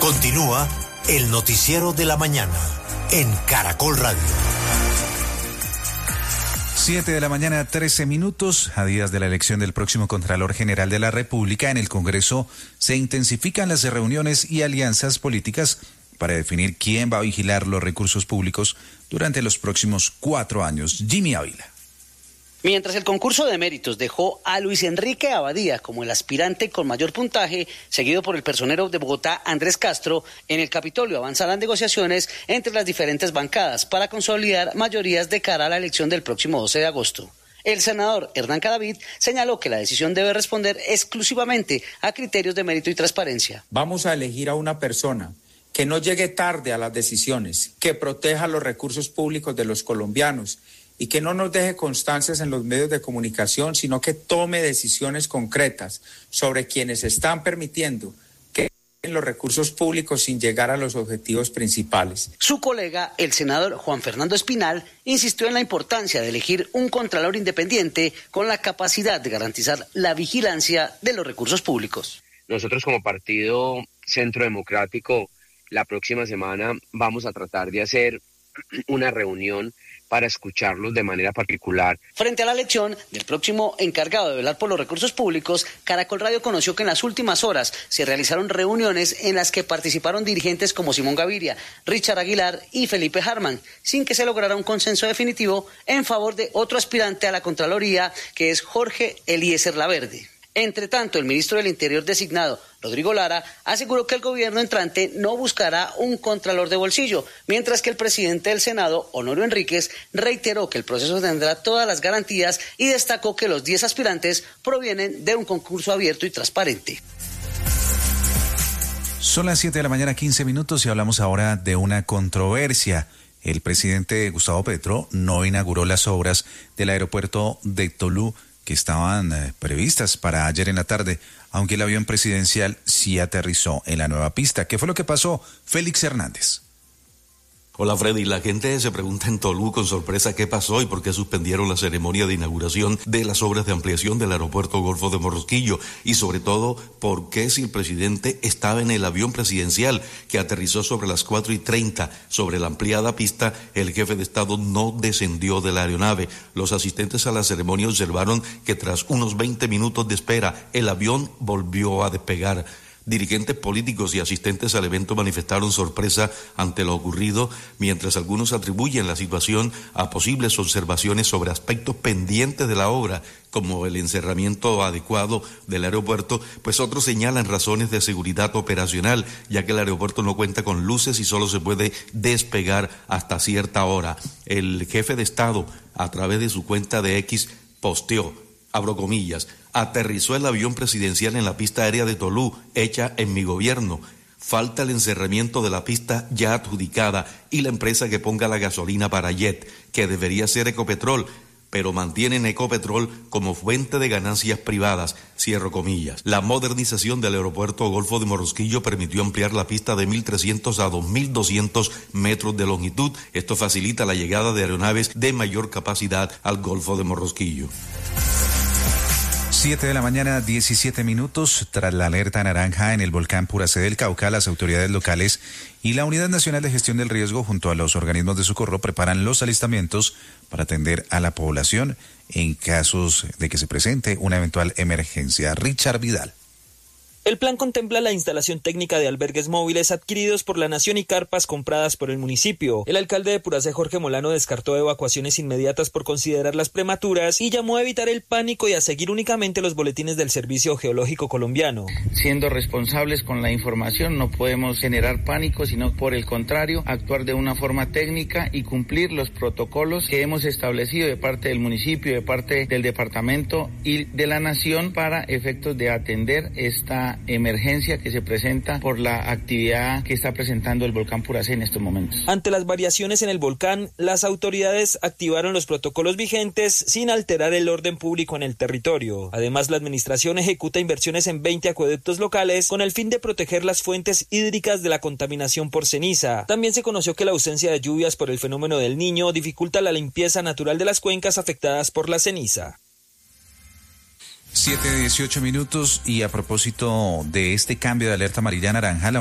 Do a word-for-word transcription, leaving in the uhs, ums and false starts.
Continúa el noticiero de la mañana en Caracol Radio. Siete de la mañana, trece minutos. A días de la elección del próximo Contralor General de la República, en el Congreso se intensifican las reuniones y alianzas políticas para definir quién va a vigilar los recursos públicos durante los próximos cuatro años. Jimmy Ávila. Mientras el concurso de méritos dejó a Luis Enrique Abadía como el aspirante con mayor puntaje, seguido por el personero de Bogotá, Andrés Castro, en el Capitolio avanzan las negociaciones entre las diferentes bancadas para consolidar mayorías de cara a la elección del próximo doce de agosto. El senador Hernán Cadavid señaló que la decisión debe responder exclusivamente a criterios de mérito y transparencia. Vamos a elegir a una persona que no llegue tarde a las decisiones, que proteja los recursos públicos de los colombianos y que no nos deje constancias en los medios de comunicación, sino que tome decisiones concretas sobre quienes están permitiendo que los recursos públicos sin llegar a los objetivos principales. Su colega, el senador Juan Fernando Espinal, insistió en la importancia de elegir un contralor independiente con la capacidad de garantizar la vigilancia de los recursos públicos. Nosotros como Partido Centro Democrático, la próxima semana vamos a tratar de hacer una reunión para escucharlos de manera particular. Frente a la elección del próximo encargado de velar por los recursos públicos, Caracol Radio conoció que en las últimas horas se realizaron reuniones en las que participaron dirigentes como Simón Gaviria, Richard Aguilar y Felipe Harman, sin que se lograra un consenso definitivo en favor de otro aspirante a la Contraloría, que es Jorge Eliezer Laverde. Entre tanto, el ministro del Interior designado, Rodrigo Lara, aseguró que el gobierno entrante no buscará un contralor de bolsillo, mientras que el presidente del Senado, Honorio Enríquez, reiteró que el proceso tendrá todas las garantías y destacó que los diez aspirantes provienen de un concurso abierto y transparente. Son las siete de la mañana, quince minutos, y hablamos ahora de una controversia. El presidente Gustavo Petro no inauguró las obras del aeropuerto de Tolú, que estaban eh, previstas para ayer en la tarde, aunque el avión presidencial sí aterrizó en la nueva pista. ¿Qué fue lo que pasó? Félix Hernández. Hola Freddy, la gente se pregunta en Tolú con sorpresa qué pasó y por qué suspendieron la ceremonia de inauguración de las obras de ampliación del aeropuerto Golfo de Morrosquillo y sobre todo por qué si el presidente estaba en el avión presidencial que aterrizó sobre las cuatro y treinta sobre la ampliada pista, el jefe de Estado no descendió de la aeronave. Los asistentes a la ceremonia observaron que tras unos veinte minutos de espera el avión volvió a despegar. Dirigentes políticos y asistentes al evento manifestaron sorpresa ante lo ocurrido, mientras algunos atribuyen la situación a posibles observaciones sobre aspectos pendientes de la obra, como el encerramiento adecuado del aeropuerto, pues otros señalan razones de seguridad operacional, ya que el aeropuerto no cuenta con luces y solo se puede despegar hasta cierta hora. El jefe de Estado, a través de su cuenta de X, posteó, abro comillas, aterrizó el avión presidencial en la pista aérea de Tolú, hecha en mi gobierno. Falta el encerramiento de la pista ya adjudicada y la empresa que ponga la gasolina para jet, que debería ser Ecopetrol, pero mantienen Ecopetrol como fuente de ganancias privadas, cierro comillas. La modernización del aeropuerto Golfo de Morrosquillo permitió ampliar la pista de mil trescientos a dos mil doscientos metros de longitud. Esto facilita la llegada de aeronaves de mayor capacidad al Golfo de Morrosquillo. Siete de la mañana, diecisiete minutos. Tras la alerta naranja en el volcán Puracé del Cauca, las autoridades locales y la Unidad Nacional de Gestión del Riesgo junto a los organismos de socorro preparan los alistamientos para atender a la población en casos de que se presente una eventual emergencia. Richard Vidal. El plan contempla la instalación técnica de albergues móviles adquiridos por la Nación y carpas compradas por el municipio. El alcalde de Puracé, Jorge Molano, descartó evacuaciones inmediatas por considerarlas prematuras y llamó a evitar el pánico y a seguir únicamente los boletines del Servicio Geológico Colombiano. Siendo responsables con la información, no podemos generar pánico, sino por el contrario, actuar de una forma técnica y cumplir los protocolos que hemos establecido de parte del municipio, de parte del departamento y de la Nación para efectos de atender esta emergencia que se presenta por la actividad que está presentando el volcán Puracé en estos momentos. Ante las variaciones en el volcán, las autoridades activaron los protocolos vigentes sin alterar el orden público en el territorio. Además, la administración ejecuta inversiones en veinte acueductos locales con el fin de proteger las fuentes hídricas de la contaminación por ceniza. También se conoció que la ausencia de lluvias por el fenómeno del Niño dificulta la limpieza natural de las cuencas afectadas por la ceniza. siete dieciocho minutos, y a propósito de este cambio de alerta amarilla a naranja, la